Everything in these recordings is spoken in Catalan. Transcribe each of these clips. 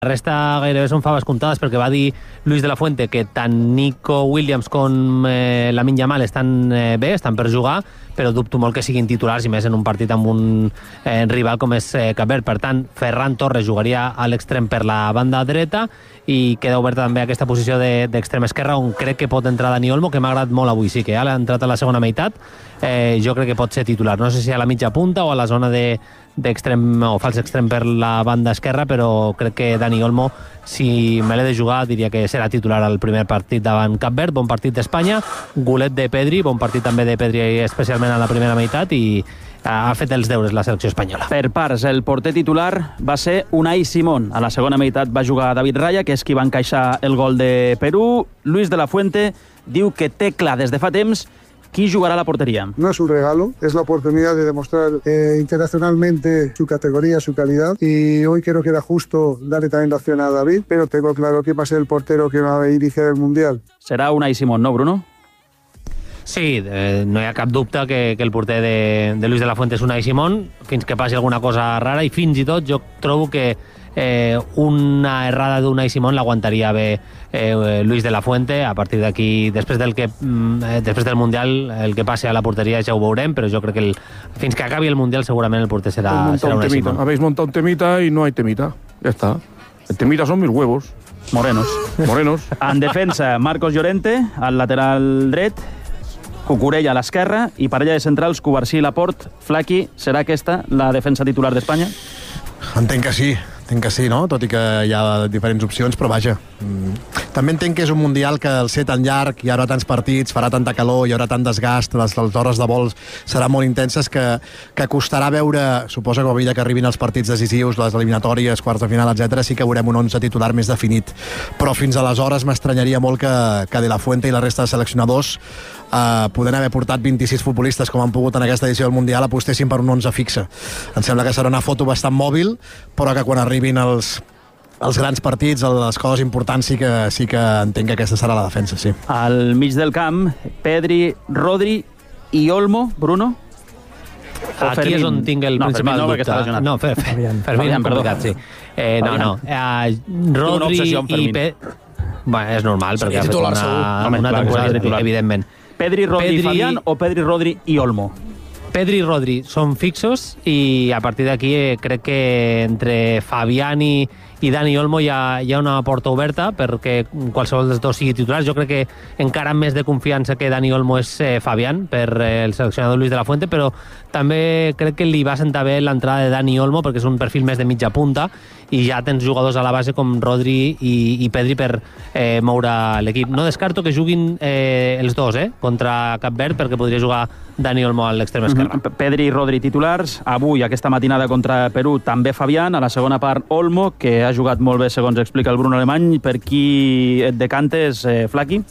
La resta gairebé són faves comptades perquè va dir Luis de la Fuente que tant Nico Williams com Lamine Yamal estan bé, estan per jugar, però dubto molt que siguin titulars i més en un partit amb un rival com és Cap Verd. Per tant, Ferran Torres jugaria a l'extrem per la banda dreta i queda oberta també aquesta posició d'extrem esquerra on crec que pot entrar Dani Olmo, que m'ha agradat molt avui, sí que ha entrat a la segona meitat. Jo crec que pot ser titular, no sé si a la mitja punta o a la zona d'extrem o fals extrem per la banda esquerra, però crec que Dani Olmo, si me l'he de jugar, diria que serà titular al primer partit davant Cap Verd. Bon partit d'Espanya, golet de Pedri, bon partit també de Pedri especialment a la primera meitat, i ha fet els deures la selecció espanyola. Per parts, el porter titular va ser Unai Simón. A la segona meitat va jugar David Raya, que és qui va encaixar el gol de Perú. Luis de la Fuente diu que té clar des de fa temps qui jugará la portería. No es un regalo, es la oportunidad de demostrar internacionalmente su categoría, su calidad, y hoy creo que era justo darle también la opción a David, pero tengo claro que va a ser el portero que va a iniciar el Mundial. Serà Unai Simón, no, Bruno? Sí, no hi ha cap dubte que el porter de Luis de la Fuente és Unai Simón, fins que passi alguna cosa rara, i fins i tot jo trobo que una errada d'Unai Simón l'aguantaria bé Luis de la Fuente. A partir d'aquí, després del Mundial, el que passi a la porteria ja ho veurem, però jo crec que fins que acabi el Mundial segurament el porter serà Unai Simón. Habéis montado un temita y no hay temita. Ya está. El temita son mis huevos. Morenos. En defensa, Marcos Llorente, al lateral dret, Cucurella a l'esquerra i parella de centrals, Cubarsí i Laporte. Flaqui, serà aquesta la defensa titular d'Espanya? Entenc que sí, no? Tot i que hi ha diferents opcions, però vaja. També entenc que és un Mundial que al ser tan llarg, hi haurà tants partits, farà tanta calor, hi haurà tant desgast, les hores de vol seran molt intenses, que costarà veure, suposa que a mesura que arribin els partits decisius, les eliminatòries, quarts de final, etc., sí que veurem un 11 titular més definit. Però fins aleshores m'estranyaria molt que De la Fuente i la resta de seleccionadors, podent haver portat 26 futbolistes com han pogut en aquesta edició del Mundial, apostessin per un 11 fixe. Em sembla que serà una foto bastant mòbil, però que quan arribin els grans partits, les coses importants, sí que entenc que aquesta serà la defensa, sí. Al mig del camp, Pedri, Rodri i Olmo, Bruno? Aquí és on tinc el principal dubte. No, Fermín, complicat, sí. No. Rodri i Pedri... Bueno, és normal, perquè ha fet una temporada, evidentment. Pedri, Rodri i Fabián o Pedri, Rodri i Olmo? Pedri i Rodri són fixos i a partir d'aquí crec que entre Fabián i Dani Olmo hi ha una porta oberta perquè qualsevol dels dos sigui titular. Jo crec que encara amb més de confiança que Dani Olmo és Fabián per el seleccionador Luis de la Fuente, però també crec que li va sentar bé l'entrada de Dani Olmo perquè és un perfil més de mitja punta i ja tens jugadors a la base com Rodri i Pedri per moure l'equip. No descarto que juguin els dos contra Cap Verd, perquè podria jugar Dani Olmo a l'extrem esquerre. Pedri i Rodri titulars. Avui, aquesta matinada contra Perú, també Fabián. A la segona part, Olmo, que ha jugat molt bé, segons explica el Bruno Alemany. Per qui et decantes, Flaqui?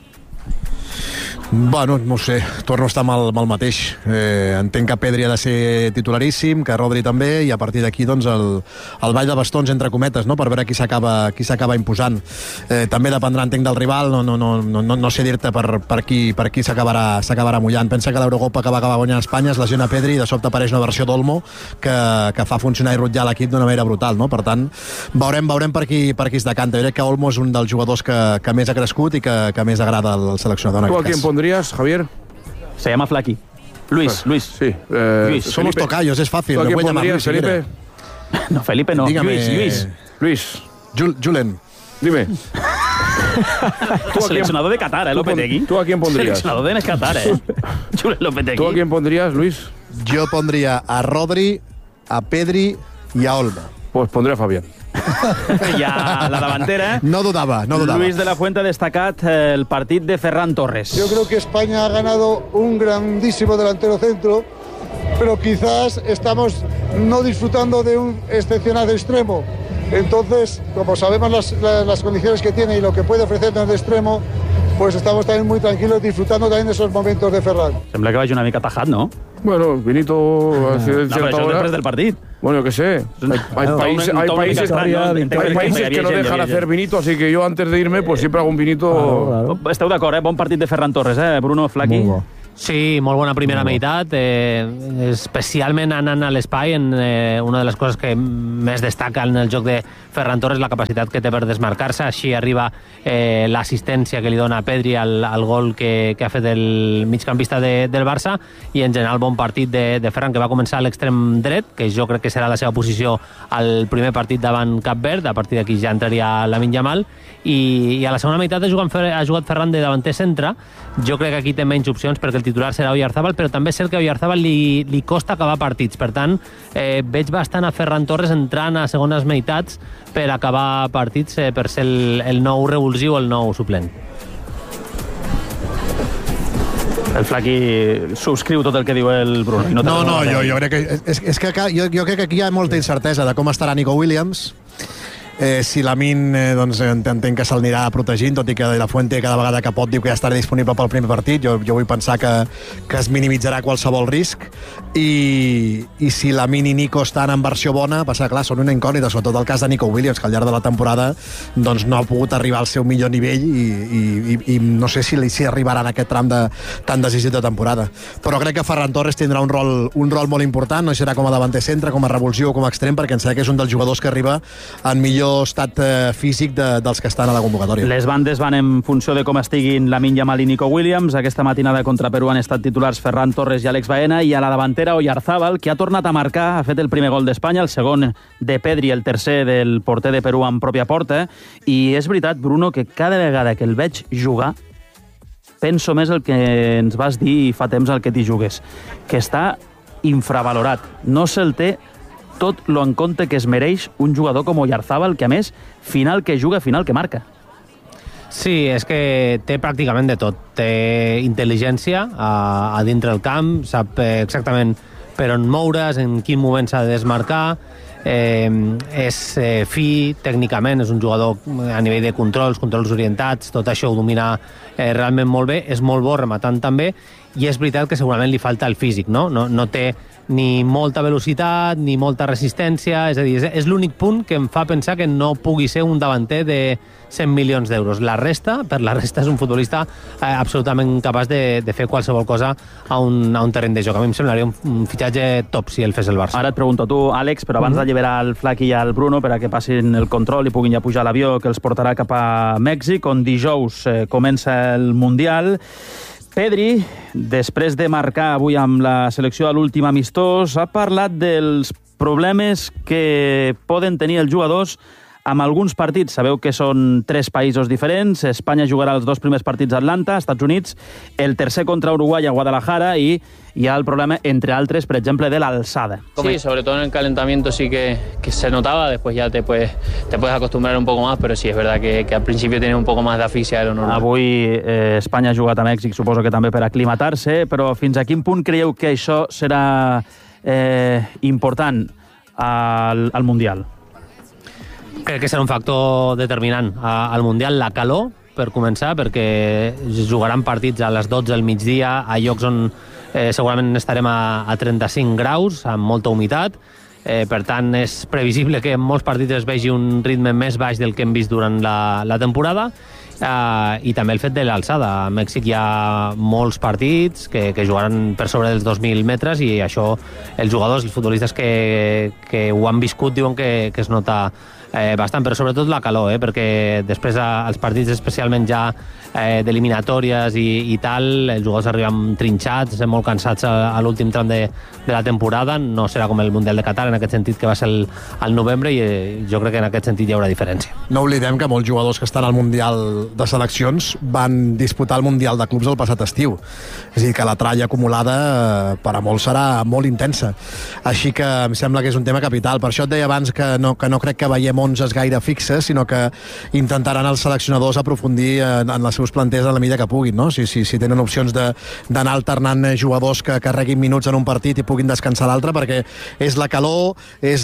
Bueno, no ho sé, torno a estar amb el mateix. Entenc que Pedri ha de ser titularíssim, que Rodri també, i a partir d'aquí doncs, el ball de bastons, entre cometes, no? Per veure qui s'acaba imposant. També dependrà, entenc, del rival, no sé dir-te per qui s'acabarà mullant. Pensa que l'Eurocopa que va acabar guanyant Espanya es lesiona Pedri i de sobte apareix una versió d'Olmo que fa funcionar i rutllar l'equip d'una manera brutal, no? Per tant, veurem per qui es decanta. Jo crec que Olmo és un dels jugadors que més ha crescut i que més agrada al seleccionador en aquest cas. ¿Pondrías, Javier? Se llama Flaqui. Luis. Sí. Luis. Somos tocayos, es fácil. ¿Tú a quién pondrías, Felipe? No, Felipe no. Dígame. Luis. Julen. Dime. Seleccionador de Qatar, Lopetegui. ¿Tú a quién pondrías? Seleccionador de Qatar, Julen Lopetegui. ¿Tú a quién pondrías, Luis? Yo pondría a Rodri, a Pedri y a Olmo. Pues pondré a Fabián. I a la davantera... No dudaba. Luis de la Fuente ha destacat el partit de Ferran Torres. Yo creo que España ha ganado un grandísimo delantero centro, pero quizás estamos no disfrutando de un excepcional extremo. Entonces, como sabemos las condiciones que tiene y lo que puede ofrecernos de extremo, pues estamos también muy tranquilos disfrutando también de esos momentos de Ferran. Sembla que vagi una mica tajat, ¿no? Bueno, Vinito... No, però això és després del partit. Bueno, que sé. Hay países que no dejan hacer vinito, así que yo antes de irme pues siempre hago un vinito... Esteu d'acord, Bon partit de Ferran Torres, Bruno, Flaqui? Sí, molt bona primera meitat, especialment anant a l'espai, en una de les coses que més destaca en el joc de Ferran Torres, la capacitat que té per desmarcar-se. Així arriba l'assistència que li dona Pedri al gol que ha fet el migcampista del Barça, i en general bon partit de Ferran, que va començar a l'extrem dret, que jo crec que serà la seva posició al primer partit davant Cap Verd. A partir d'aquí ja entraria Lamine Yamal, i a la segona meitat ha jugat Ferran de davanter centre. Jo crec que aquí té menys opcions perquè el titular serà Oyarzabal, però també és cert que a Oyarzabal li costa acabar partits. Per tant, veig bastant a Ferran Torres entrant a segones meitats per acabar partits, per ser el nou revulsiu, el nou suplent. El Flaqui subscriu tot el que diu el Bruno. No, jo crec que jo crec que aquí hi ha molta incertesa de com estarà Nico Williams. Si Lamine, doncs entenc que se'l anirà protegint, tot i que De La Fuente cada vegada que pot diu que ja estarà disponible pel primer partit. Jo vull pensar que es minimitzarà qualsevol risc, i si Lamine i Nico estan en versió bona, passa clar, són una incògnita, sobretot el cas de Nico Williams, que al llarg de la temporada doncs no ha pogut arribar al seu millor nivell, i no sé si arribarà en aquest tram tan decisiu de temporada. Però crec que Ferran Torres tindrà un rol molt important, no serà com a davanter centre, com a revulsiu o com a extrem, perquè em sembla que és un dels jugadors que arriba en millor estat físic dels que estan a la convocatòria. Les bandes van en funció de com estiguin Lamine Yamal i Nico Williams. Aquesta matinada contra Perú han estat titulars Ferran Torres i Àlex Baena, i a la davantera Oyarzabal, que ha tornat a marcar, ha fet el primer gol d'Espanya, el segon de Pedri, el tercer del porter de Perú en pròpia porta. I és veritat, Bruno, que cada vegada que el veig jugar penso més el que ens vas dir fa temps al que t'hi jugues, que està infravalorat. No se'l té tot lo en compte que es mereix un jugador com Oyarzabal, que a més, final que juga, final que marca. Sí, és que té pràcticament de tot. Té intel·ligència a dintre del camp, sap exactament per on moure's, en quin moment s'ha de desmarcar, és fi tècnicament, és un jugador a nivell de controls orientats, tot això ho domina realment molt bé, és molt bo rematant també, i és veritat que segurament li falta el físic, no té ni molta velocitat, ni molta resistència, és a dir, és l'únic punt que em fa pensar que no pugui ser un davanter de 100 milions d'euros. Per la resta és un futbolista absolutament capaç de fer qualsevol cosa a un terreny de joc. A mi em semblaria un fitxatge top si el fes el Barça. Ara et pregunto tu, Àlex, però abans d'alliberar el Flaqui i el Bruno per a que passin el control i puguin ja pujar a l'avió que els portarà cap a Mèxic, on dijous comença el Mundial. Pedri, després de marcar avui amb la selecció a l'últim amistós, ha parlat dels problemes que poden tenir els jugadors amb alguns partits. Sabeu que són 3 països diferents. Espanya jugarà els 2 primers partits a Atlanta, Estats Units, el tercer contra Uruguai a Guadalajara, i hi ha el problema, entre altres, per exemple, de l'alçada. Sí, sobre todo en el calentamiento sí que se notaba, después ya te puedes acostumbrar un poco más, pero sí es verdad que al principio tienes un poco más de asfixia de lo normal. Avui Espanya ha jugat a Mèxic, suposo que també per aclimatar-se, però fins a quin punt creieu que això serà important al Mundial? Crec que serà un factor determinant al Mundial, la calor, per començar, perquè jugaran partits a les 12 del migdia a llocs on segurament estarem a 35 graus, amb molta humitat. Per tant, és previsible que en molts partits es vegi un ritme més baix del que hem vist durant la temporada, i també el fet de l'alçada. A Mèxic hi ha molts partits que jugaran per sobre dels 2.000 metres, i això els jugadors, els futbolistes que ho han viscut diuen que es nota bastant, però sobretot la calor, perquè després als partits especialment ja d'eliminatòries i tal, els jugadors arriben trinxats, molt cansats a l'últim tram de la temporada. No serà com el Mundial de Qatar en aquest sentit, que va ser al novembre, i jo crec que en aquest sentit hi haurà diferència. No oblidem que molts jugadors que estan al Mundial de Seleccions van disputar el Mundial de Clubs el passat estiu, és a dir, que la tralla acumulada per a molts serà molt intensa, així que em sembla que és un tema capital. Per això et deia abans que no crec que veiem 11 gaire fixes, sinó que intentaran els seleccionadors aprofundir en les seus planters en la mida que puguin, no? Si tenen opcions d'anar alternant jugadors que carreguin minuts en un partit i puguin descansar l'altre, perquè és la calor, és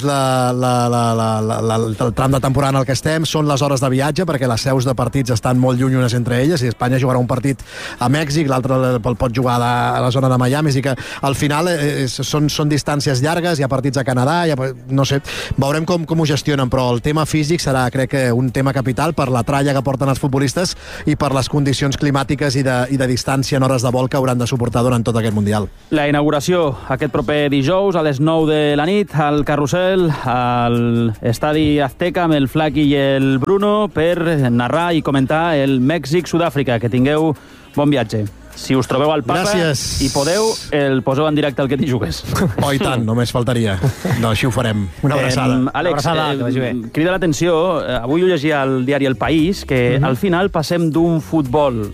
el tram de temporada en el que estem, són les hores de viatge, perquè les seus de partits estan molt lluny unes entre elles, i Espanya jugarà un partit a Mèxic, l'altre pot jugar a la zona de Miami, i que al final són distàncies llargues, hi ha partits a Canadà, no sé, veurem com ho gestionen, però el tema físic serà, crec que, un tema capital per la tralla que porten els futbolistes i per les condicions climàtiques i de distància en hores de vol que hauran de suportar durant tot aquest Mundial. La inauguració aquest proper dijous a les 9 de la nit al Carrusel, al Estadi Azteca, amb el Flaqui i el Bruno, per narrar i comentar el Mèxic-Sud-àfrica. Que tingueu bon viatge. Si us trobeu al Papa i podeu, el poseu en directe al que t'hi jugues. Oh, i tant, només faltaria. No, així ho farem. Una abraçada. Àlex, crida l'atenció, avui ho llegia al diari El País, que al final passem d'un futbol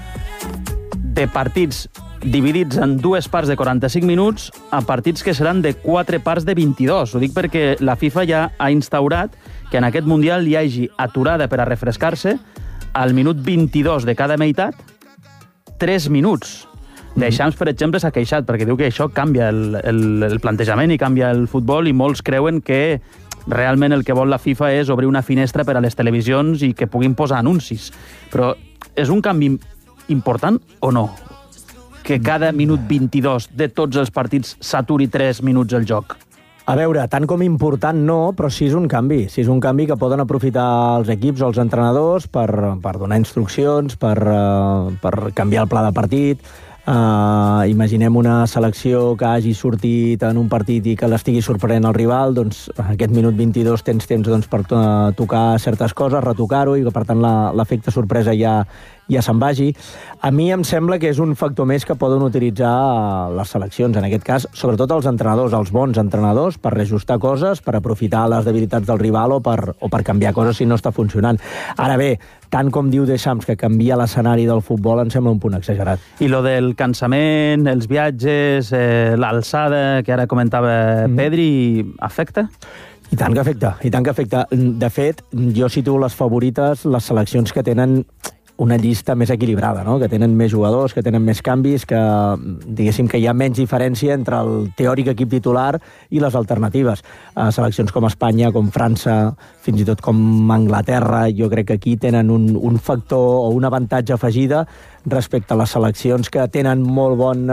de partits dividits en dues parts de 45 minuts a partits que seran de 4 parts de 22. Ho dic perquè la FIFA ja ha instaurat que en aquest Mundial hi hagi aturada per a refrescar-se al minut 22 de cada meitat, 3 minuts. Deschamps, per exemple, s'ha queixat perquè diu que això canvia el plantejament i canvia el futbol, i molts creuen que realment el que vol la FIFA és obrir una finestra per a les televisions i que puguin posar anuncis. Però és un canvi important o no? Que cada minut 22 de tots els partits s'aturi 3 minuts el joc? A veure, tant com important no, però sí és un canvi. Sí és un canvi que poden aprofitar els equips o els entrenadors per donar instruccions, per canviar el pla de partit. Imaginem una selecció que hagi sortit en un partit i que l'estigui sorprenent el rival, doncs en aquest minut 22 tens temps per tocar certes coses, retocar-ho, i que per tant l'efecte sorpresa ja se'n vagi. A mi em sembla que és un factor més que poden utilitzar les seleccions, en aquest cas, sobretot els entrenadors, els bons entrenadors, per reajustar coses, per aprofitar les debilitats del rival o per canviar coses si no està funcionant. Ara bé, tant com diu Deschamps que canvia l'escenari del futbol, em sembla un punt exagerat. I lo del cansament, els viatges, l'alçada, que ara comentava Pedri, afecta? I tant que afecta, i tant que afecta. De fet, jo situo les favorites, les seleccions que tenen una llista més equilibrada, no? Que tenen més jugadors, que tenen més canvis, que diguéssim que hi ha menys diferència entre el teòric equip titular i les alternatives. Seleccions com Espanya, com França, fins i tot com Anglaterra, jo crec que aquí tenen un factor o un avantatge afegida respecte a les seleccions que tenen molt bon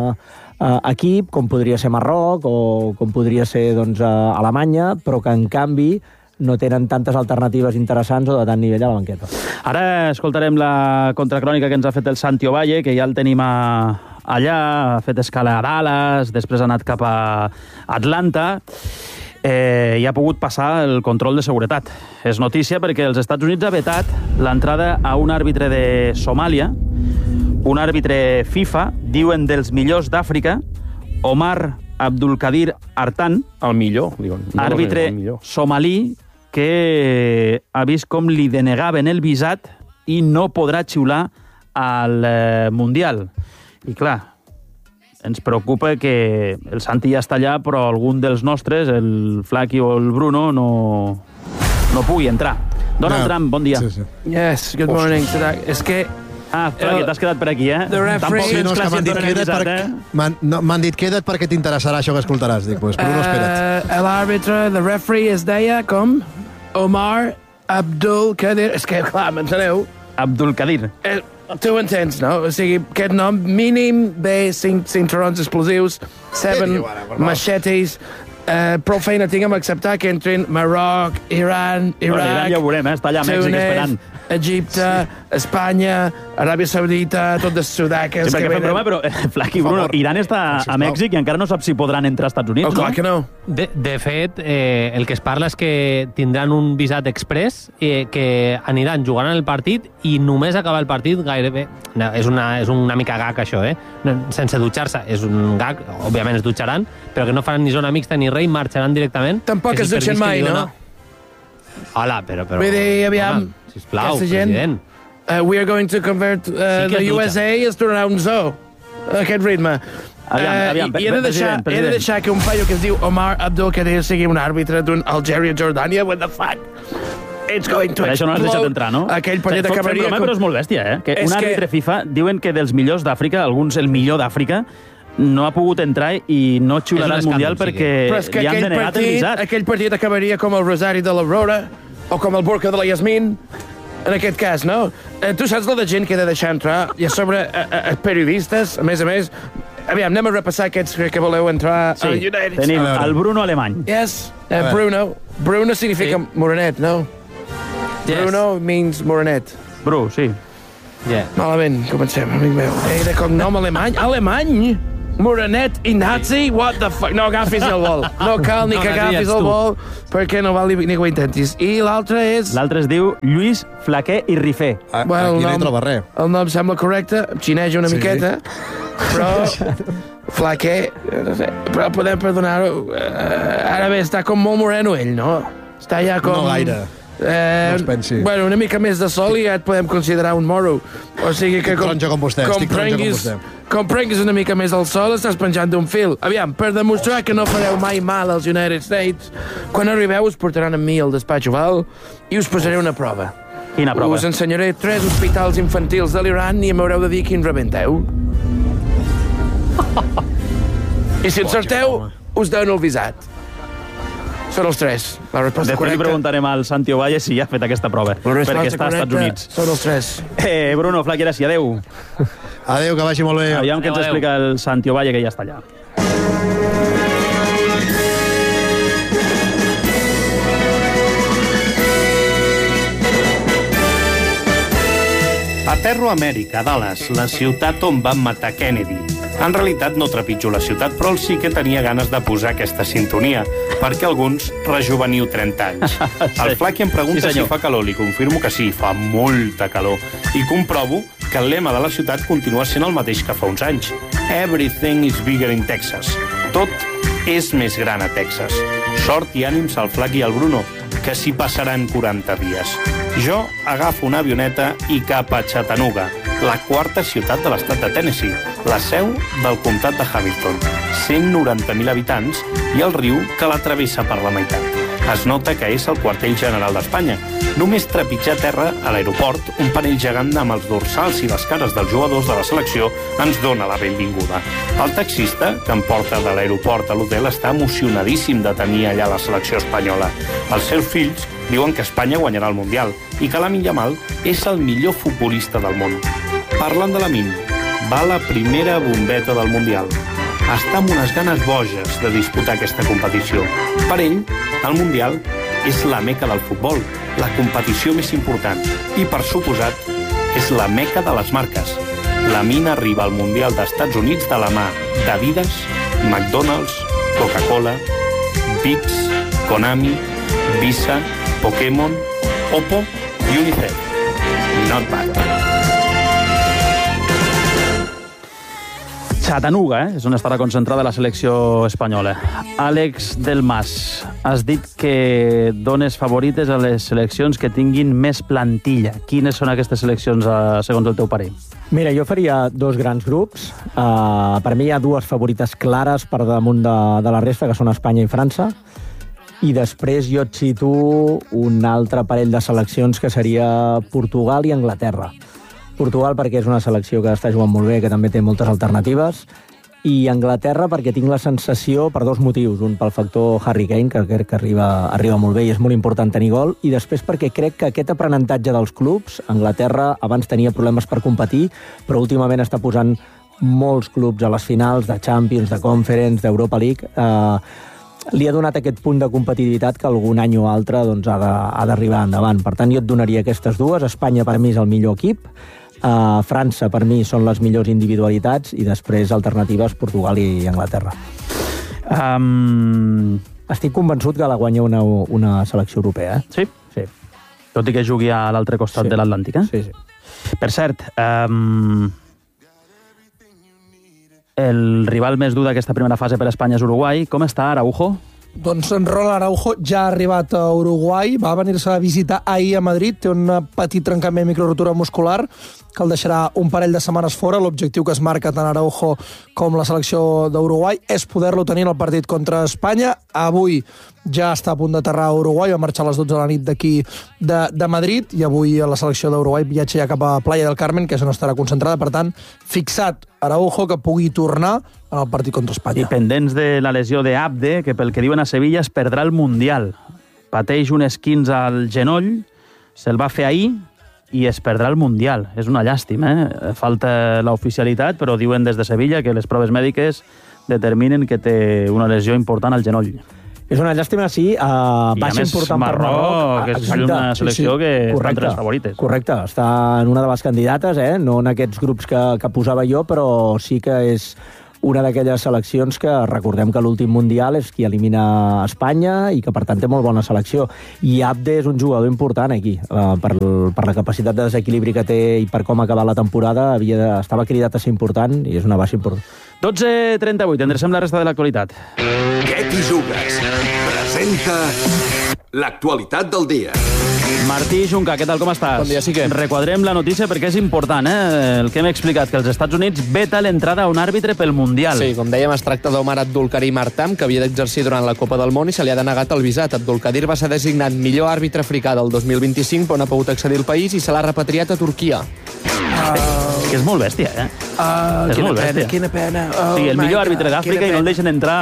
equip, com podria ser Marroc o com podria ser Alemanya, però que en canvi no tenen tantes alternatives interessants o de tant nivell a la banqueta. Ara escoltarem la contracrònica que ens ha fet el Santi Ovalle, que ja el tenim allà, ha fet escala a Dallas, després ha anat cap a Atlanta, i ha pogut passar el control de seguretat. És notícia perquè els Estats Units ha vetat l'entrada a un àrbitre de Somàlia, un àrbitre FIFA, diuen dels millors d'Àfrica, Omar Abdulkadir Artan, el millor, diuen. Àrbitre somalí, que ha vist com li denegaven el visat i no podrà xiular al Mundial. I clar, ens preocupa que el Santi ja està allà, però algun dels nostres, el Flaqui o el Bruno, no pugui entrar. Donald Trump, bon dia. Sí. Yes, good morning. És que Flaqui, t'has quedat per aquí, eh? Tampoc sí, no, és que m'han dit queda't perquè t'interessarà això que escoltaràs. Dic, pues, Bruno, espera't. L'àrbitre, el referee, es deia com? Omar Abdulkadir. És que, clar, m'enteneu? Abdulkadir. Tu entens, no? O sigui, aquest nom mínim ve 5 cinturons explosius, 7 machetes. Prou feina tinc amb acceptar que entrin Marroc, Iran, Iraq, ja ho veurem, està allà a Mèxic esperant. Egipte, Espanya, Aràbia Saudita, tot de sudaques... Sí, perquè fem broma, però, Flaqui, Bruno, Iran està a Mèxic i encara no sap si podran entrar als Estats Units, no? Clar que no. De fet, el que es parla és que tindran un visat express, que aniran jugant el partit i només acabar el partit gairebé... No, és una mica gag, això, sense dutxar-se. És un gag, òbviament es dutxaran, però que no faran ni zona mixta ni res, marxaran directament. Tampoc es dutxen mai, no? Hola, però... Vull dir, aviam... Sisplau, president. We are going to convert the USA is tornarà un zoo. Aquest ritme. Aviam, he de deixar que un paio que es diu Omar Abdulkadir sigui un àrbitre d'un Algèria-Jordània. What the fuck? It's going to explode. Això no has deixat entrar, no? Aquell partit acabaria... Però és molt bèstia, eh? Que un àrbitre FIFA diuen que dels millors d'Àfrica, alguns el millor d'Àfrica, no ha pogut entrar i no xiularà al Mundial perquè li han denegat el visat. Aquell partit acabaria com el Rosari de l'Aurora o com el burca de la Yasmin, en aquest cas, no? Tu saps la de gent que he de deixar entrar i a sobre periodistes, a més, aviam, anem a repassar aquests que voleu entrar a United. Tenim el Bruno Alemany. Yes, Bruno. Bruno significa morenet, no? Yes. Bruno means morenet. Bru, sí. Yeah. Malament, comencem, amic meu. De cognom alemany? Alemany? Morenet i nazi? What the fuck? No agafis el vol. No cal ni que agafis el vol, perquè no val ni que ho intentis. I l'altre és... L'altre es diu Lluís Flaquer i Rifé. Bueno, aquí no hi troba res. El nom sembla correcte, em xineja una miqueta, però... Flaquer, no sé, però podem perdonar-ho. Ara bé, està com molt moreno ell, no? Està ja com... No gaire. No es pensi. Bueno, una mica més de sol i ja et podem considerar un moro. O sigui que... Estic taronja com vostè, Com prenguis una mica més al sol, estàs penjant d'un fil. Aviam, per demostrar que no fareu mai mal als United States, quan arribeu us portaran amb mi al despatx oval i us posaré una prova. Quina prova? Us ensenyaré 3 hospitals infantils de l'Iran i m'haureu de dir quin rebenteu. I si encerteu, us dono el visat. Són els 3. La resposta Després li preguntarem al Santi Ovalle si ja ha fet aquesta prova, perquè està als Estats Units. Són els 3. Bruno, Flaquer, gràcies. Adéu. Adéu, que vagi molt bé. Aviam que ens explica el Santi Ovalle, que ja està allà. Aterro a Amèrica, a Dallas, la ciutat on van matar Kennedy. En realitat no trepitjo la ciutat, però sí que tenia ganes de posar aquesta sintonia, perquè alguns rejuveniu 30 anys. El Flaky em pregunta si fa calor, li confirmo que sí, fa molta calor. I comprovo que el lema de la ciutat continua sent el mateix que fa uns anys. Everything is bigger in Texas. Tot és més gran a Texas. Sort i ànims al Flaky i al Bruno, que s'hi passaran 40 dies. Jo agafo una avioneta i cap a Chattanooga, la 4ª ciutat de l'estat de Tennessee, la seu del comtat de Hamilton, 190.000 habitants i el riu que la travessa per la meitat. Es nota que és el quartell general d'Espanya. Només trepitjar terra a l'aeroport, un panell gegant amb els dorsals i les cares dels jugadors de la selecció ens dona la benvinguda. El taxista, que em porta de l'aeroport a l'hotel, està emocionadíssim de tenir allà la selecció espanyola. Els seus fills diuen que Espanya guanyarà el Mundial i que Lamine Yamal és el millor futbolista del món. Parlant de Lamine, va la primera bombeta del Mundial. Està amb unes ganes boges de disputar aquesta competició. Per ell, el Mundial és la meca del futbol, la competició més important. I, per suposat, és la meca de les marques. Lamine arriba al Mundial d'Estats Units de la mà d'Adidas, McDonald's, Coca-Cola, Vips, Konami, Visa, Pokémon, Oppo i UNICEF. Not bad. Chattanooga, és on estarà concentrada la selecció espanyola. Àlex del Mas, has dit que dones favorites a les seleccions que tinguin més plantilla. Quines són aquestes seleccions, segons el teu parer? Mira, jo faria 2 grans grups. Per mi hi ha 2 favorites clares per damunt de la resta, que són Espanya i França. I després jo et cito un altre parell de seleccions que seria Portugal i Anglaterra. Portugal perquè és una selecció que està jugant molt bé, que també té moltes alternatives, i Anglaterra perquè tinc la sensació, per 2 motius. Un pel factor Harry Kane, que crec que arriba molt bé i és molt important tenir gol, i després perquè crec que aquest aprenentatge dels clubs, Anglaterra abans tenia problemes per competir, però últimament està posant molts clubs a les finals de Champions, de Conference, d'Europa League, li ha donat aquest punt de competitivitat que algun any o altre doncs, ha d'arribar endavant. Per tant, jo et donaria aquestes 2. Espanya, per mi, és el millor equip. França, per mi, són les millors individualitats i després alternatives Portugal i Anglaterra. Estic convençut que la guanya una selecció europea. Sí? Sí. Tot i que jugui a l'altre costat de l'Atlàntic, Sí, sí. Per cert, el rival més dur d'aquesta primera fase per Espanya és Uruguai. Com està Araujo? Doncs Ronald Araujo ja ha arribat a Uruguai, va venir-se a visitar ahir a Madrid, té un petit trencament microrotura muscular que el deixarà un parell de setmanes fora. L'objectiu que es marca tant Araujo com la selecció d'Uruguai és poder-lo tenir en el partit contra Espanya. Avui ja està a punt d'aterrar a Uruguai, va marxar a les 12 de la nit d'aquí de Madrid, i avui la selecció d'Uruguai viatja ja cap a Playa del Carmen, que és on estarà concentrada. Per tant, fixat Araujo que pugui tornar en el partit contra Espanya. I pendents de la lesió d'Abde, que pel que diuen a Sevilla es perdrà el Mundial. Pateix un esquinç al genoll, se'l va fer ahir i es perdrà el Mundial. És una llàstima, Falta l'oficialitat, però diuen des de Sevilla que les proves mèdiques determinen que té una lesió important al genoll. És una llàstima, sí, baixa important per Marroc. Que és una selecció que està entre les favorites. Correcte, està en una de les candidates, no en aquests grups que posava jo, però sí que és una d'aquelles seleccions que recordem que l'últim Mundial és qui elimina Espanya i que, per tant, té molt bona selecció. I Abde és un jugador important aquí. Per la capacitat de desequilibri que té i per com ha acabat la temporada, estava cridat a ser important i és una baixa important. 12:38, endrecem la resta de l'actualitat. Què t'hi jugues? Presenta l'actualitat del dia. Martí Junca, què tal, com estàs? Bon dia, sí que... Requadrem la notícia perquè és important, el que hem explicat, que els Estats Units veta l'entrada a un àrbitre pel Mundial. Sí, com dèiem, es tracta d'Omar Abdulkarim Artam, que havia d'exercir durant la Copa del Món i se li ha denegat el visat. Abdulkadir va ser designat millor àrbitre africà del 2025, però no ha pogut accedir al país i se l'ha repatriat a Turquia. Que és molt bèstia, és molt bèstia. Quina pena. Sí, el millor àrbitre d'Àfrica i no el deixen entrar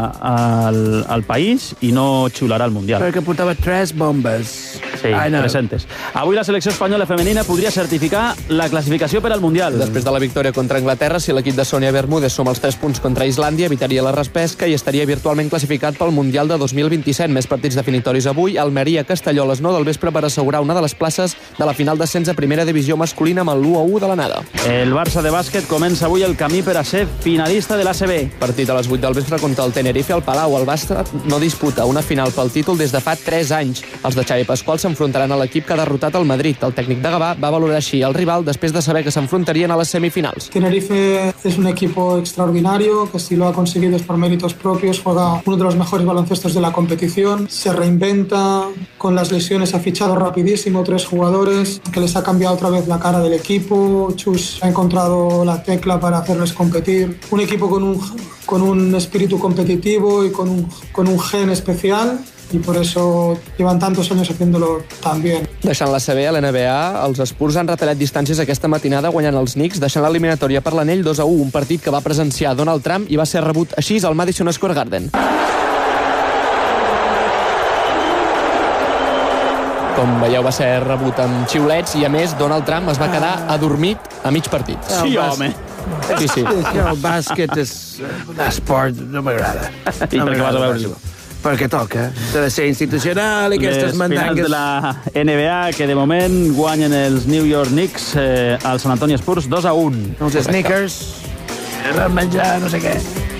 al país i no xiularà al Mundial. Perquè portava 3 bombes. Sí, 300. Avui la selecció espanyola femenina podria certificar la classificació per al Mundial. Després de la victòria contra Anglaterra, si l'equip de Sònia Bermúdez suma els 3 punts contra Islàndia, evitaria la repesca i estaria virtualment classificat pel Mundial de 2027. Més partits definitoris avui. Almeria-Castelló a les 9 del vespre per assegurar una de les places de la final d'ascens a primera divisió masculina amb el 1-1 de l'anada. El Barça de bàsquet comença avui el camí per a ser finalista de l'ACB. Partit a les 8 del vespre contra el Tenerife al Palau. El Barça no disputa una final pel títol des de fa 3 anys. Els de Xavi Pascual s'enfrontaran a l'equip que ha derrotat el Madrid. El tècnic de Gavà va valorar així el rival després de saber que s'enfrontarien a les semifinals. Tenerife es un equipo extraordinario que si lo ha conseguido es por méritos propios, juega uno de los mejores baloncestos de la competición, se reinventa, con las lesiones ha fichado rapidísimo 3 jugadores que les ha cambiado otra vez la cara del equipo. Chus ha encontrado la tecla para hacerles competir. Un equipo con un espíritu competitivo y con un gen especial. I per això llevan tantos años haciéndolo tan bien. Deixant la CB a l'NBA, els Spurs han retallat distàncies aquesta matinada guanyant els Knicks, deixant l'eliminatòria per l'anell 2-1, un partit que va presenciar Donald Trump i va ser rebut així al Madison Square Garden. Com veieu, va ser rebut amb xiulets i, a més, Donald Trump es va quedar adormit a mig partit. Sí, home. Sí. El bàsquet és un esport, no m'agrada. I per què vas a veure-ho? Perquè toca. S'ha de ser institucional i aquestes mandangues... Les finals de la NBA, que de moment guanyen els New York Knicks al San Antonio Spurs 2-1. Els sneakers, el menjar, no sé què.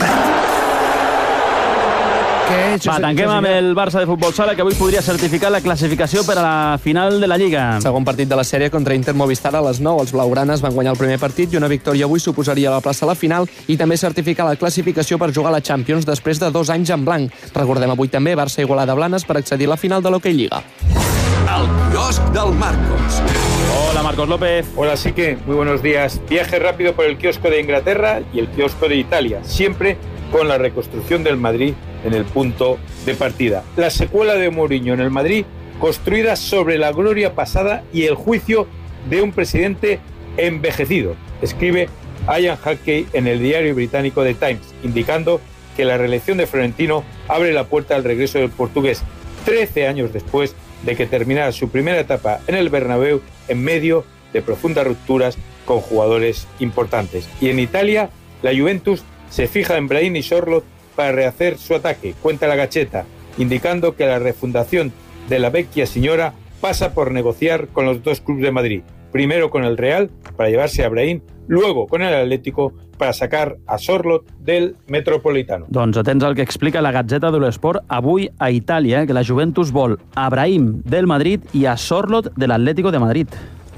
Va, tanquem amb el Barça de Futbol Sala, que avui podria certificar la classificació per a la final de la Lliga. Segon partit de la sèrie contra Inter Movistar a les 9. Els blaugranes van guanyar el primer partit i una victòria avui suposaria la plaça a la final i també certificar la classificació per jugar a la Champions després de 2 anys en blanc. Recordem avui també Barça Igualada Blanes per accedir a la final de l'Hockey Lliga. El quiosc del Marcos. Hola, Marcos López. Hola, sí que muy buenos días. Viaje rápido por el kiosco de Inglaterra y el kiosco de Italia, siempre con la reconstrucción del Madrid en el punto de partida. La secuela de Mourinho en el Madrid, construida sobre la gloria pasada y el juicio de un presidente envejecido, escribe Ian Hackey en el diario británico The Times, indicando que la reelección de Florentino abre la puerta al regreso del portugués 13 años después de que terminara su primera etapa en el Bernabéu en medio de profundas rupturas con jugadores importantes. Y en Italia, la Juventus se fija en Brahim y Sorloth para rehacer su ataque, cuenta la Gazzetta, indicando que la refundación de la Vecchia Signora pasa por negociar con los 2 clubes de Madrid, primero con el Real para llevarse a Brahim, luego con el Atlético para sacar a Sorloth del Metropolitano. Doncs atents al que explica la Gazzetta dello Sport avui a Itàlia, que la Juventus vol a Brahim del Madrid i a Sorloth de l'Atlético de Madrid.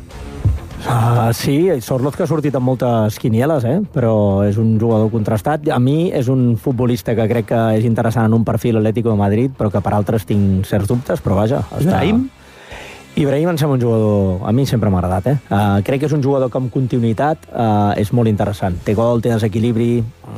Sí, Sorloth que ha sortit amb moltes quinieles, però és un jugador contrastat. A mi és un futbolista que crec que és interessant en un perfil Atlético de Madrid, però que per altres tinc certs dubtes, però vaja. Brahim? Ibrahim em sembla un jugador... A mi sempre m'ha agradat, crec que és un jugador que amb continuïtat és molt interessant. Té gol, té desequilibri...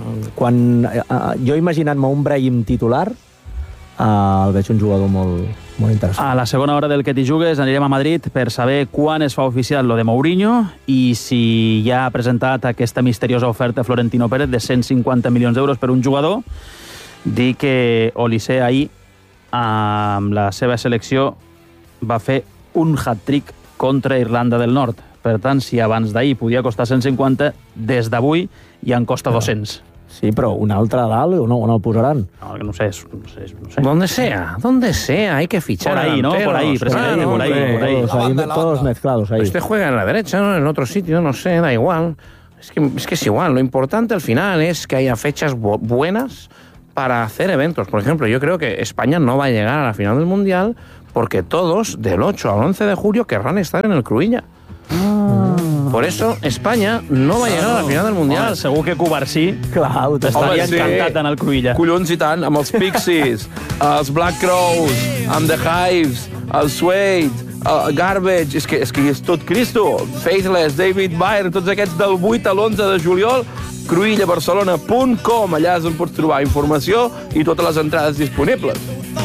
Jo imaginant-me un Brahim titular, el veig un jugador molt interessant. A la segona hora del que t'hi jugues anirem a Madrid per saber quan es fa oficial lo de Mourinho i si ja ha presentat aquesta misteriosa oferta a Florentino Pérez de 150 milions d'euros per un jugador. Dir que Olise ahir, amb la seva selecció, va fer un hat-trick contra Irlanda del Nord. Per tant, si abans d'ahir podia costar 150, des d'avui ja en costa 200. Sí, però un altre a dalt on el posaran? No sé. Donde sea, hay que fichar. Por ahí, ¿no? Por ahí, presidente, por ahí. Todos mezclados ahí. Usted juega en la derecha, ¿no? En otro sitio, no sé, da igual. Es que es igual. Lo importante al final es que haya fechas buenas para hacer eventos. Por ejemplo, yo creo que España no va a llegar a la final del Mundial porque todos, del 8 al 11 de julio, querrán estar en el Cruïlla. Por eso, Espanya no va a llegar a la final del Mundial. Home, segur que Covarsí estaria encantat en el Cruïlla. Collons i tant, amb els Pixies, els Black Crowes, amb The Hives, el Suede, Garbage, és que és tot Cristo. Faithless, David Byrne, tots aquests del 8 a l'11 de juliol, cruillabarcelona.com, allà és on pots trobar informació i totes les entrades disponibles.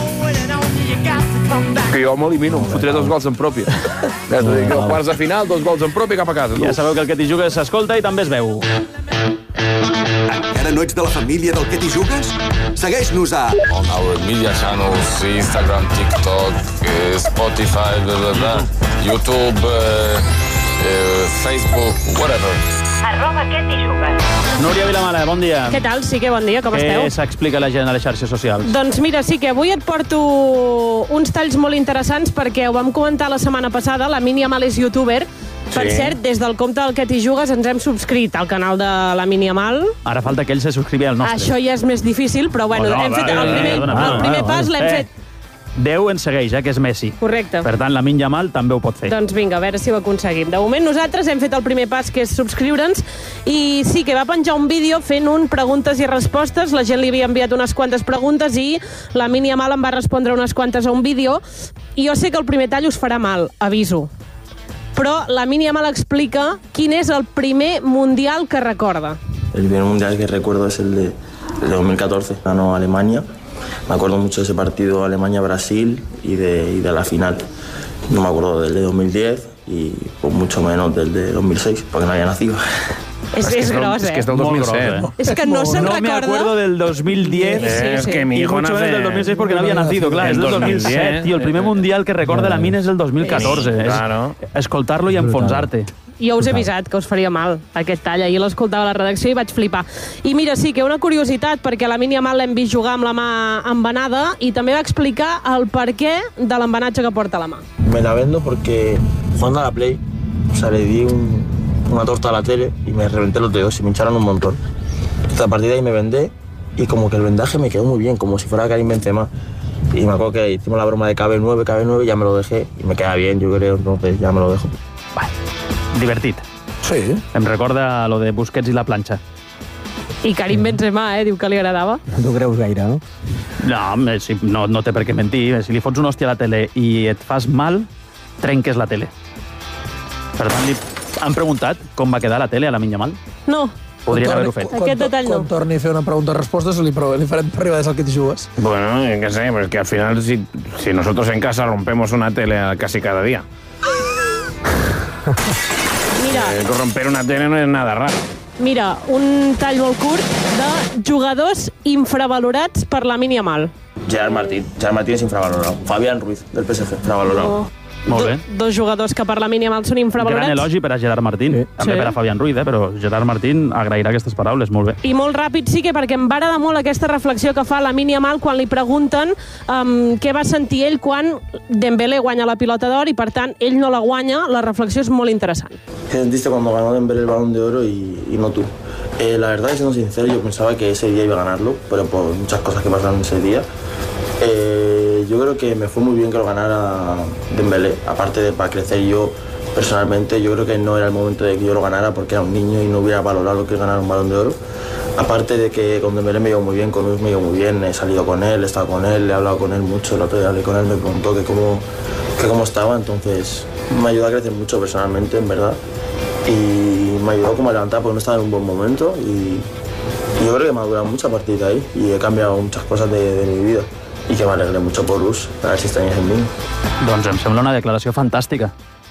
Que jo m'elimino, em fotré 2 gols en pròpia. Quarts de final, 2 gols en pròpia, cap a casa. Ja sabeu que el Que t'hi jugues s'escolta i també es veu. Encara no ets de la família del Que t'hi jugues? Segueix-nos a... On our media channels, Instagram, TikTok, Spotify, YouTube, Facebook, whatever. @Que t'hi jugues. Núria Vilamala, bon dia. Què tal? Sí que bon dia, com esteu? Què s'explica la gent a les xarxes socials? Doncs mira, sí que avui et porto uns talls molt interessants perquè ho vam comentar la setmana passada, la Lamine Yamal és youtuber. Per cert, des del compte del Que t'hi jugues ens hem subscrit al canal de la Lamine Yamal. Ara falta que ell se subscrivi al nostre. Això ja és més difícil, però bueno, hem fet el primer pas, l'hem fet. 10 ens segueix, que és Messi. Correcte. Per tant, la Lamine Yamal també ho pot fer. Doncs vinga, a veure si ho aconseguim. De moment nosaltres hem fet el primer pas, que és subscriure'ns, i sí que va penjar un vídeo fent un preguntes i respostes. La gent li havia enviat unes quantes preguntes i la Lamine Yamal em va respondre unes quantes a un vídeo. I jo sé que el primer tall us farà mal, aviso. Però la Lamine Yamal explica quin és el primer Mundial que recorda. El primer Mundial que recuerdo es el de 2014, ganó Alemania. Me acuerdo mucho de ese partido Alemania-Brasil y de la final. No me acuerdo del de 2010 y pues mucho menos del de 2006, porque no había nacido. És gros, És que és del 2007. És que no se'n recorda. No me acuerdo del 2010. Es que mi hijo nace... del 2006 porque no había nacido, clar, és del 2007. Tío, el primer Mundial que recorda la Lamine és el 2014. Claro. És escoltar-lo i enfonsar-te. Jo us he avisat que us faria mal aquest tall. Ahir l'escoltava a la redacció i vaig flipar. I mira, sí que una curiositat, perquè la Lamine Yamal l'hem vist jugar amb la mà embenada i també va explicar el perquè de l'embenatge que porta a la mà. Me la vendo porque jugando a la Play, o sea, le di una torta a la tele y me reventé los dedos y me hincharon un montón. Entonces, a partir de ahí me vendé y como que el vendaje me quedó muy bien, como si fuera Karim Benzema. Y me acuerdo que hicimos la broma de KB9, ya me lo dejé y me queda bien, yo creo, entonces ya me lo dejo. Vale. Divertit. Sí. Em recorda lo de Busquets i la planxa. I Karim Benzema, diu que li agradava. No t'ho creus gaire, no? No, no té per què mentir. Si li fots una hòstia a la tele i et fas mal, trenques la tele. Per tant, han preguntat com va quedar la tele a la Lamine Yamal? No. Podrien haver-ho fet. Aquest detall no. Quan torni a fer una pregunta-respostes li farem per arribar des del Que t'hi jugues. Bueno, qué sé, pues que al final si nosotros en casa rompemos una tele casi cada día. Mira, romper una tele no es nada raro. Mira, un tall molt curt de jugadors infravalorats per la Lamine Yamal. Gerard Martín es infravalorado. Fabián Ruiz, del PSG, infravalorado. Molt bé. Dos jugadors que per la Lamine Yamal són infravalorats. Gran elogi per a Gerard Martín. Sí. També per a Fabián Ruiz, però Gerard Martín agrairà aquestes paraules, molt bé. I molt ràpid sí que, perquè em va agradar molt aquesta reflexió que fa la Lamine Yamal quan li pregunten què va sentir ell quan Dembélé guanya la pilota d'or i, per tant, ell no la guanya. La reflexió és molt interessant. ¿Qué sentiste cuando ganó Dembélé el Balón de Oro y no tú? La verdad, siendo sincero, yo pensaba que ese día iba a ganarlo, pero por muchas cosas que pasaron ese día. Yo creo que me fue muy bien que lo ganara Dembélé, aparte de para crecer yo personalmente. Yo creo que no era el momento de que yo lo ganara porque era un niño y no hubiera valorado lo que es ganar un Balón de Oro. Aparte de que con Dembélé me llevo muy bien, con Luis me llevo muy bien, he salido con él, he estado con él, he hablado con él mucho, el otro día hablé con él, me preguntó que cómo estaba, entonces me ayudó a crecer mucho personalmente, en verdad, y me ayudó como a levantar porque no estaba en un buen momento y yo creo que me ha durado mucho a partir de ahí y he cambiado muchas cosas de mi vida. I que m'alegré mucho por Us, a ver si extrañas en mí. Doncs em sembla una declaració fantàstica.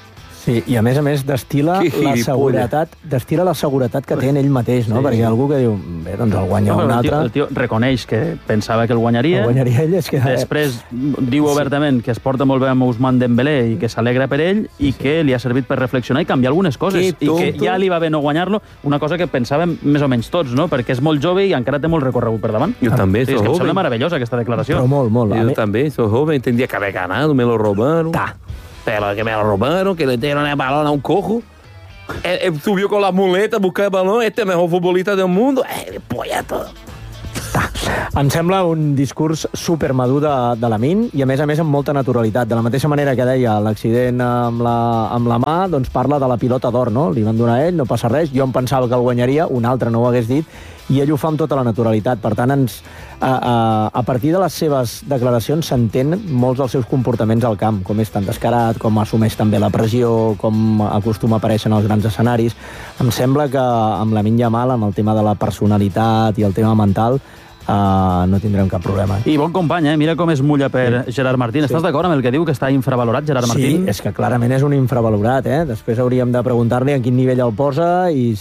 Sí, i a més destila la seguretat que té en ell mateix, no? Perquè algú que diu, bé, doncs el guanya un altre... El tio reconeix que pensava que el guanyaria. El guanyaria ell, és que... Després diu obertament que es porta molt bé amb Ousmane Dembélé i que s'alegra per ell i que li ha servit per reflexionar i canviar algunes coses. I que ja li va bé no guanyar-lo, una cosa que pensàvem més o menys tots, no? Perquè és molt jove i encara té molt recorregut per davant. Jo també soy joven. Em sembla meravellosa aquesta declaració. Però molt. Yo también soy joven, tendría que haber ganado, me lo robaron. Pero que me lo robaron, que le dieron el balón a un cojo. Él subió con la muleta a buscar el balón, este es el mejor futbolista del mundo. Polla todo. Em sembla un discurs supermadur de Lamine i, a més amb molta naturalitat. De la mateixa manera que deia l'accident amb la mà, doncs parla de la pilota d'or, no? Li van donar a ell, no passa res. Jo em pensava que el guanyaria, un altre no ho hagués dit, i ell ho fa amb tota la naturalitat. Per tant, a partir de les seves declaracions s'entén molts dels seus comportaments al camp, com és tan descarat, com assumeix també la pressió, com acostuma a aparèixer en els grans escenaris. Em sembla que amb Lamine Yamal, amb el tema de la personalitat i el tema mental, no tindrem cap problema. I bon company, mira com es mulla per Gerard Martín. Estàs d'acord amb el que diu, que està infravalorat Gerard Martín? Sí, és que clarament és un infravalorat. Després hauríem de preguntar-li en quin nivell el posa i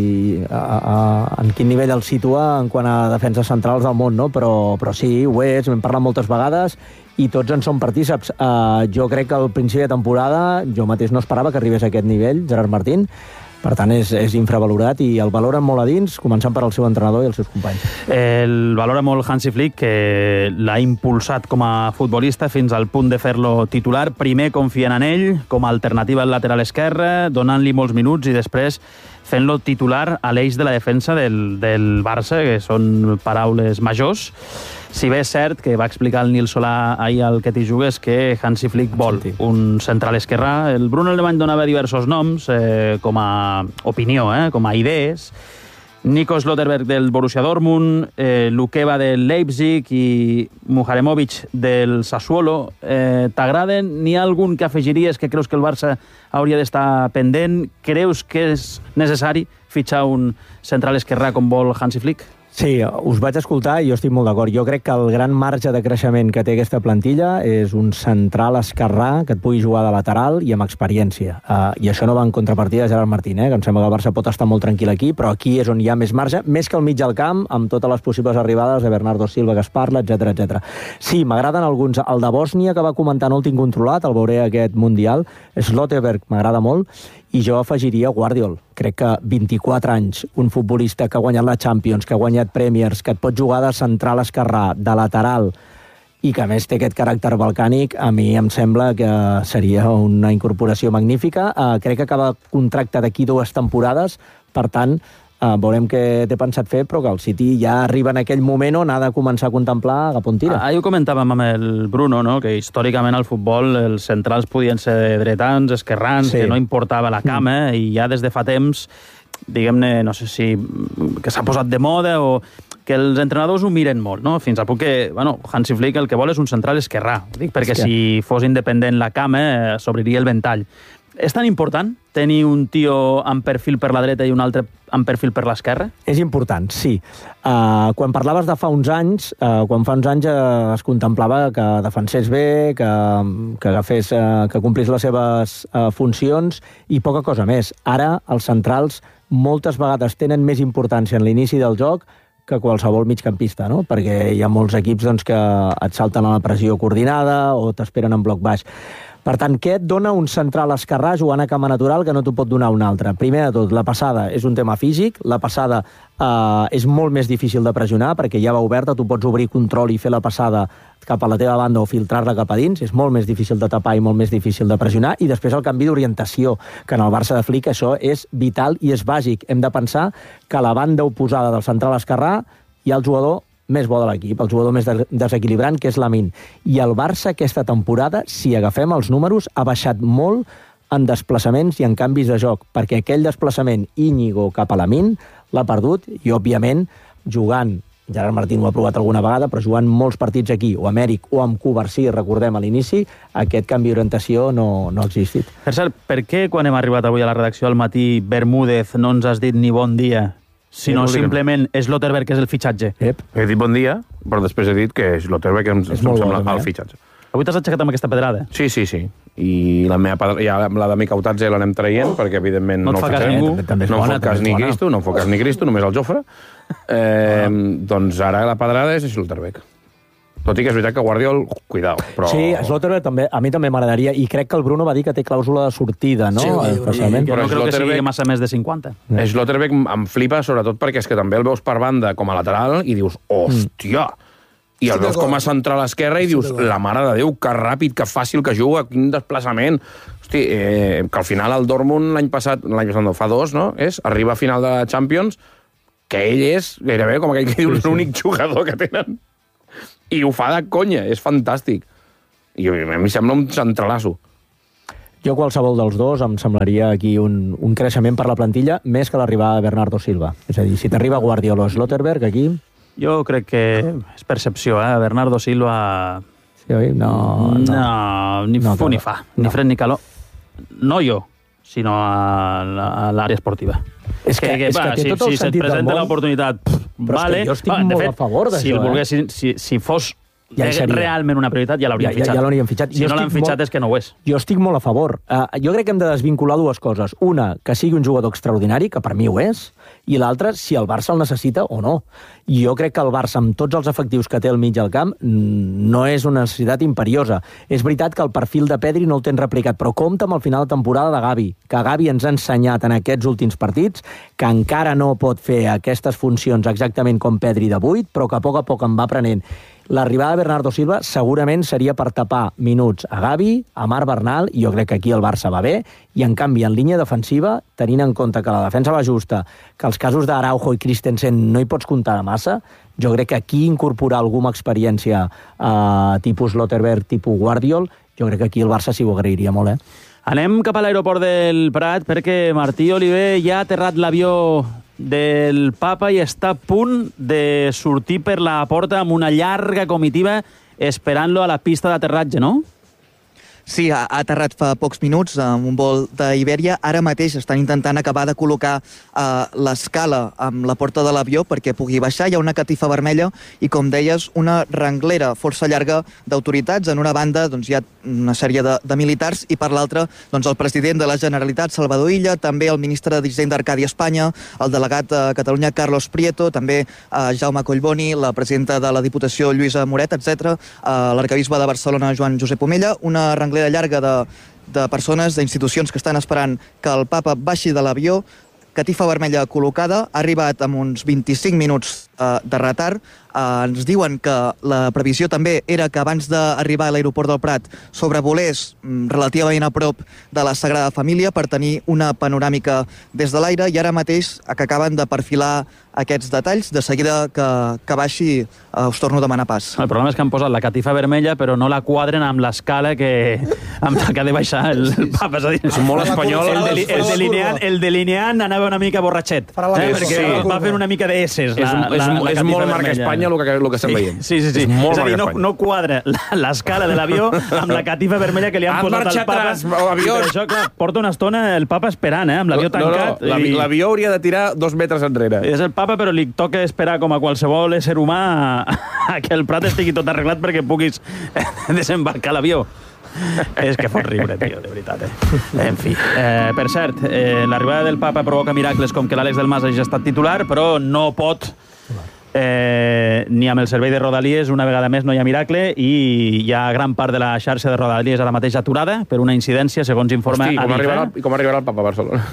en quin nivell el situa en quant a defenses centrals del món, no? Però sí, ho és, n'hem parlat moltes vegades i tots en som partíceps. Jo crec que al principi de temporada jo mateix no esperava que arribés a aquest nivell, Gerard Martín. Per tant, és infravalorat i el valoren molt a dins, començant per al seu entrenador i els seus companys. El valora molt Hansi Flick, que l'ha impulsat com a futbolista fins al punt de fer-lo titular. Primer confien en ell com a alternativa al lateral esquerre, donant-li molts minuts i després fent-lo titular a l'eix de la defensa del Barça, que són paraules majors. Si bé és cert que va explicar el Nil Solà ahir al Que t'hi jugues que Hansi Flick vol un central esquerrà. El Bruno Alemany donava diversos noms com a opinió, com a idees. Nico Slotterberg del Borussia Dortmund, Lukeba del Leipzig i Muharemovic del Sassuolo. T'agraden? N'hi ha algun que afegiries que creus que el Barça hauria d'estar pendent? Creus que és necessari fitxar un central esquerrà com vol Hansi Flick? Sí, us vaig escoltar i jo estic molt d'acord. Jo crec que el gran marge de creixement que té aquesta plantilla és un central esquerrà que et pugui jugar de lateral i amb experiència. I això no va en contrapartida de Gerard Martín, que em sembla que el Barça pot estar molt tranquil aquí, però aquí és on hi ha més marge, més que al mig del camp, amb totes les possibles arribades de Bernardo Silva que es parla, etc. Sí, m'agraden alguns. El de Bòsnia, que va comentar, no el tinc controlat, el veuré aquest Mundial. Slotterberg m'agrada molt. I jo afegiria Guardiol. Crec que 24 anys, un futbolista que ha guanyat la Champions, que ha guanyat Premiers, que et pot jugar de central esquerrà, de lateral, i que a més té aquest caràcter balcànic, a mi em sembla que seria una incorporació magnífica. Crec que acaba contracte d'aquí 2 temporades, per tant, veurem què té pensat fer, però que el City ja arriba en aquell moment on ha de començar a contemplar cap on tira. Ahir ho comentàvem amb el Bruno, no? Que històricament al futbol els centrals podien ser dretans, esquerrans, que no importava la cama, i ja des de fa temps, diguem-ne, no sé si que s'ha posat de moda o que els entrenadors ho miren molt, no? Fins al punt que, Hansi Flick el que vol és un central esquerrà. Ho dic perquè si fos independent la cama s'obriria el ventall. És tan important tenir un tio amb perfil per la dreta i un altre amb perfil per l'esquerra? És important, sí. Quan parlaves de fa uns anys, es contemplava que defensés bé, que complís les seves funcions i poca cosa més. Ara els centrals moltes vegades tenen més importància en l'inici del joc que qualsevol migcampista, no? Perquè hi ha molts equips que et salten a la pressió coordinada o t'esperen en bloc baix. Per tant, què et dona un central esquerrà jugant a cama natural que no t'ho pot donar un altre? Primer de tot, la passada és un tema físic, la passada és molt més difícil de pressionar perquè ja va oberta, tu pots obrir control i fer la passada cap a la teva banda o filtrar-la cap a dins, és molt més difícil de tapar i molt més difícil de pressionar, i després el canvi d'orientació, que en el Barça de Flick això és vital i és bàsic. Hem de pensar que a la banda oposada del central esquerrà hi ha el jugador més bo de l'equip, el jugador més desequilibrant, que és Lamine. I el Barça aquesta temporada, si agafem els números, ha baixat molt en desplaçaments i en canvis de joc, perquè aquell desplaçament Íñigo cap a Lamine l'ha perdut i, òbviament, jugant, Gerard Martín ho ha provat alguna vegada, però jugant molts partits aquí, o Amèric, o amb Covarsí, recordem a l'inici, aquest canvi d'orientació no ha existit. Per cert, per què quan hem arribat avui a la redacció al matí, Bermúdez, no ens has dit ni bon dia, sinó simplement Slotterberg, que és el fitxatge? He dit bon dia, però després he dit que Slotterberg em sembla el fitxatge. Avui t'has aixecat amb aquesta pedrada? Sí. I la de Mikautatze l'anem traient, perquè evidentment no el fa ningú. No em fot cas ni Cristo, només el Jofre. Doncs ara la pedrada és Schlotterbeck. Tot i que és veritat que Guardiol, cuidao. Però... Sí, Schlotterbeck també, a mi també m'agradaria, i crec que el Bruno va dir que té clàusula de sortida, no? Sí, jo no crec que sigui massa més de 50. Schlotterbeck em flipa, sobretot perquè és que també el veus per banda com a lateral i dius, hòstia! I el veus com a central esquerra i dius, la mare de Déu, que ràpid, que fàcil que juga, quin desplaçament. Hosti, que al final el Dortmund l'any passat no, fa 2, no? Arriba a final de Champions, que ell és gairebé, com aquell que dius, l'únic jugador que tenen. I ho fa de conya, és fantàstic. I a mi sembla un centralasso. Jo qualsevol dels dos em semblaria aquí un creixement per la plantilla, més que l'arribada de Bernardo Silva. És a dir, si t'arriba Guardiola o Schlotterbeck aquí... Jo crec que és percepció, Bernardo Silva... Sí, oi? No, ni fu ni fa, ni fred ni calor. No jo, sinó a l'àrea esportiva. És que té tot el sentit del món. Si se't presenta l'oportunitat, vale. Jo estic molt a favor d'això. Si fos realment una prioritat, ja l'hauríem fitxat. Ja l'hauríem fitxat. Si no l'han fitxat és que no ho és. Jo estic molt a favor. Jo crec que hem de desvincular dues coses. Una, que sigui un jugador extraordinari, que per mi ho és, i l'altra, si el Barça el necessita o no. I jo crec que el Barça, amb tots els efectius que té al mig del camp, no és una necessitat imperiosa. És veritat que el perfil de Pedri no el tens replicat, però compta amb el final de temporada de Gavi, que Gavi ens ha ensenyat en aquests últims partits que encara no pot fer aquestes funcions exactament com Pedri de 8, però que a poc en va aprenent. L'arribada de Bernardo Silva segurament seria per tapar minuts a Gavi, a Marc Bernal, i jo crec que aquí el Barça va bé, i en canvi en línia defensiva, tenint en compte que la defensa va justa, que els casos d'Araujo i Christensen no hi pots comptar de massa, jo crec que aquí incorporar alguna experiència tipus Schlotterbeck, tipus Guardiol, jo crec que aquí el Barça sí ho agrairia molt, Anem cap a l'aeroport del Prat perquè Martí Oliver ja ha aterrat l'avió del Papa i està a punt de sortir per la porta amb una llarga comitiva esperant-lo a la pista d'aterratge, no? Sí, ha aterrat fa pocs minuts amb un vol d'Ibèria. Ara mateix estan intentant acabar de col·locar l'escala amb la porta de l'avió perquè pugui baixar. Hi ha una catifa vermella i, com deies, una renglera força llarga d'autoritats. En una banda hi ha una sèrie de militars i per l'altra el president de la Generalitat, Salvador Illa, també el ministre d'Hisenda Arcadi Espanya, el delegat a Catalunya, Carlos Prieto, també Jaume Collboni, la presidenta de la Diputació, Lluïsa Moret, etc., l'arquebisbe de Barcelona, Joan Josep Omella, una renglera llarga de persones, d'institucions que estan esperant que el Papa baixi de l'avió, catifa vermella col·locada, ha arribat amb uns 25 minuts de retard. Ens diuen que la previsió també era que abans d'arribar a l'aeroport del Prat sobrevolés relativament a prop de la Sagrada Família per tenir una panoràmica des de l'aire, i ara mateix que acaben de perfilar aquests detalls, de seguida que baixi us torno a demanar pas. El problema és que han posat la catifa vermella però no la quadren amb l'escala que ha de baixar el Papa. És molt espanyol. El delineant anava una mica borratxet, perquè va fent una mica de esses. És molt marca Espanya el que estem veient. Sí. És a dir, no quadra l'escala de l'avió amb la catifa vermella que li han posat al Papa. Per això, clar, porta una estona el Papa esperant, amb l'avió tancat. L'avió hauria de tirar 2 metres enrere. És el Papa, però li toca esperar com a qualsevol ésser humà que el Prat estigui tot arreglat perquè puguis desembarcar l'avió. És que fot riure, tio, de veritat. En fi. Per cert, l'arribada del Papa provoca miracles com que l'Àlex del Mas hagi estat titular, però no pot ni amb el servei de Rodalies, una vegada més no hi ha miracle, i hi ha gran part de la xarxa de Rodalies ara mateix aturada per una incidència, segons informa Adif. Com arribarà el Papa a Barcelona?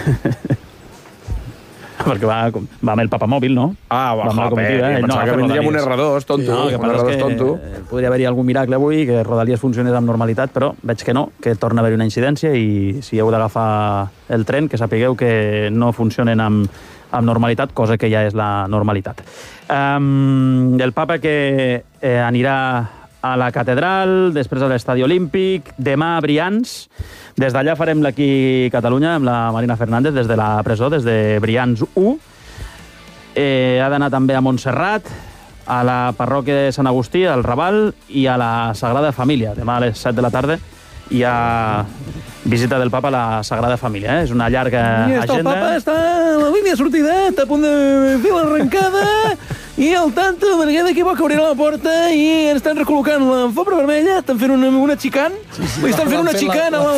Perquè va amb el papamòbil, no? Va amb la comitiva. Pensava que vindria amb un R2, tonto. Podria haver-hi algun miracle avui, que Rodalies funcionés amb normalitat, però veig que no, que torna a haver-hi una incidència, i si heu d'agafar el tren, que sapigueu que no funcionen amb normalitat, cosa que ja és la normalitat. El Papa que anirà a la catedral, després a l'Estadi Olímpic, demà a Brians. Des d'allà farem l'Aquí Catalunya amb la Marina Fernández, des de la presó, des de Brians 1. Ha d'anar també a Montserrat, a la parròquia de Sant Agustí, al Raval, i a la Sagrada Família. Demà a les 7 de la tarda hi ha visita del Papa a la Sagrada Família. És una llarga agenda. El Papa està a la línia de sortida, està a punt de fer l'arrencada. i el tanto, perquè d'aquí va que obrirà la porta i ens estan recol·locant la fobra vermella, estan fent una xicant, li estan fent una xicant a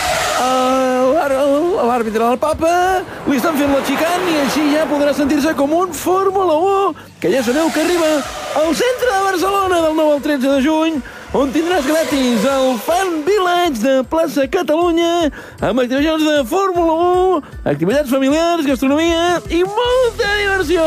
l'àrbitre del Papa, li estan fent la xicant i així ja podrà sentir-se com un Fórmula 1, que ja sabeu que arriba al centre de Barcelona del 9 al 13 de juny, on tindràs gratis el Fan Village de Plaça Catalunya, amb activacions de Fórmula 1, activitats familiars, gastronomia i molta diversió.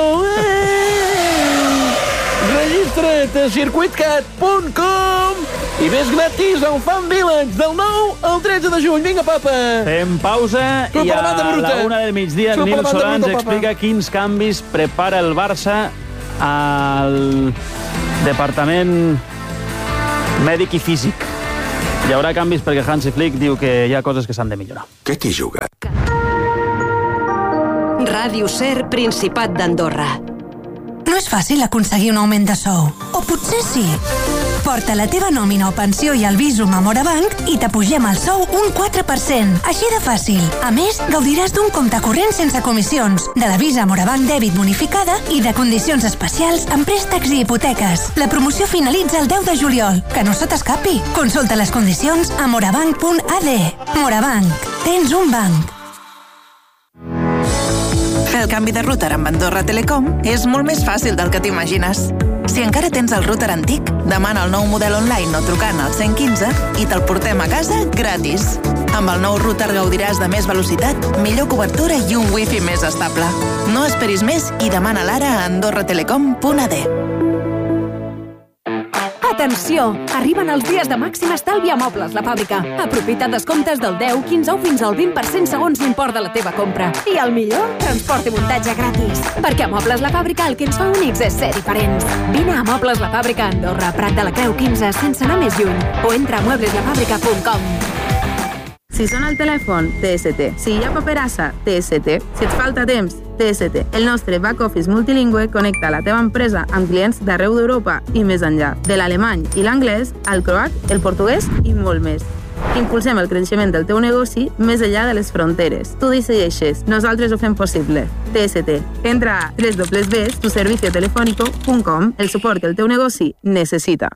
Registra't a circuitcat.com i ves gratis al Fan Village del 9 al 13 de juny. Vinga, papa! Fem pausa i a la 1 del migdia el Nil Solà ens explica quins canvis prepara el Barça al departament mèdic i físic. Hi haurà canvis perquè Hansi Flick diu que hi ha coses que s'han de millorar. Què t'hi juga? Ràdio Ser, Principat d'Andorra. No és fàcil aconseguir un augment de sou. O potser sí. Porta la teva nòmina o pensió i el Visum a Morabanc i t'apugem el sou un 4%. Així de fàcil. A més, gaudiràs d'un compte corrent sense comissions, de la Visa Morabanc dèbit bonificada i de condicions especials en préstecs i hipoteques. La promoció finalitza el 10 de juliol. Que no se t'escapi. Consulta les condicions a morabanc.ad. Morabanc. Tens un banc. Fer el canvi de router amb Andorra Telecom és molt més fàcil del que t'imagines. Si encara tens el router antic, demana el nou model online o trucant al 115 i te'l portem a casa gratis. Amb el nou router gaudiràs de més velocitat, millor cobertura i un wifi més estable. No esperis més i demana-la ara a andorratelecom.ad. Atenció! Arriben els dies de màxim estalvi a Mobles La Fàbrica. Aprofita descomptes del 10, 15 o fins al 20% segons l'import de la teva compra. I el millor? Transport i muntatge gratis. Perquè a Mobles La Fàbrica el que ens fa únics és ser diferents. Vine a Mobles La Fàbrica a Andorra, Prat de la Creu 15, sense anar més lluny. O entra a muebleslafàbrica.com. Si sona el telèfon, TST. Si hi ha paperassa, TST. Si et falta temps, TST. El nostre back-office multilingüe connecta la teva empresa amb clients d'arreu d'Europa i més enllà. De l'alemany i l'anglès, al croat, el portuguès i molt més. Impulsem el creixement del teu negoci més enllà de les fronteres. Tu decideixes, nosaltres ho fem possible. TST. Entra a www.tuserviciotelefónico.com, el suport que el teu negoci necessita.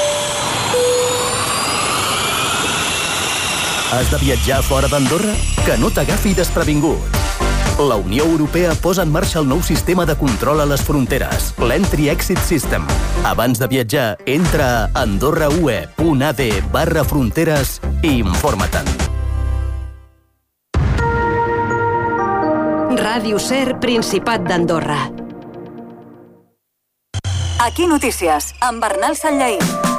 Has de viatjar fora d'Andorra? Que no t'agafi desprevingut. La Unió Europea posa en marxa el nou sistema de control a les fronteres, l'Entry Exit System. Abans de viatjar, entra a andorraue.ad/fronteres i informa-te'n. Ràdio Ser, Principat d'Andorra. Aquí notícies, amb Bernal Sanllaí.